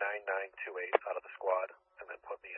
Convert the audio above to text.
9928 out of the squad, and then put me